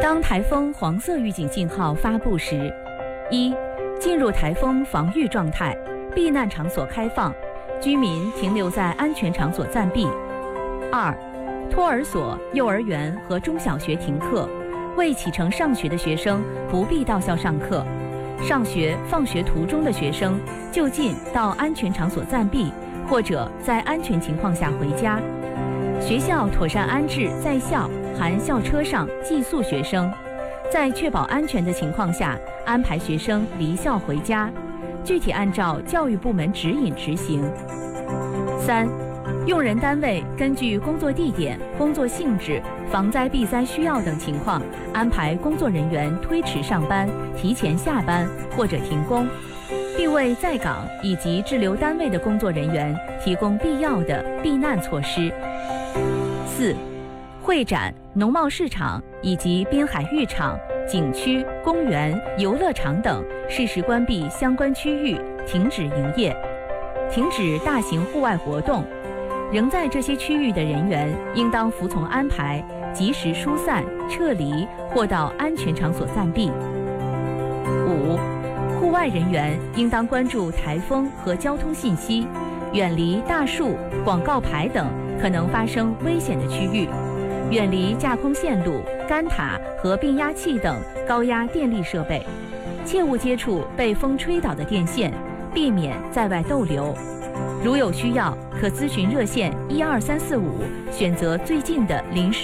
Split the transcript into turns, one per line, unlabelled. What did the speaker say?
当台风黄色预警信号发布时，一、进入台风防御状态，避难场所开放，居民停留在安全场所暂避；二、托儿所、幼儿园和中小学停课，未启程上学的学生不必到校上课，上学、放学途中的学生就近到安全场所暂避，或者在安全情况下回家。学校妥善安置在校含校车上寄宿学生，在确保安全的情况下安排学生离校回家，具体按照教育部门指引执行。三、用人单位根据工作地点、工作性质、防灾避灾需要等情况，安排工作人员推迟上班、提前下班或者停工，并为在岗以及滞留单位的工作人员提供必要的避难措施。四、会展、农贸市场以及滨海浴场、景区、公园、游乐场等适时关闭相关区域，停止营业，停止大型户外活动。仍在这些区域的人员应当服从安排，及时疏散、撤离或到安全场所暂避。五、户外人员应当关注台风和交通信息，远离大树、广告牌等可能发生危险的区域，远离架空线路、杆塔和变压器等高压电力设备，切勿接触被风吹倒的电线，避免在外逗留。如有需要，可咨询热线12345，选择最近的临时